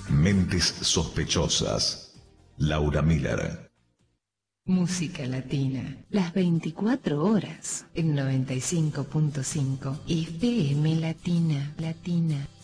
Mentes sospechosas. Laura Miller. Música latina, las 24 horas, en 95.5 FM Latina.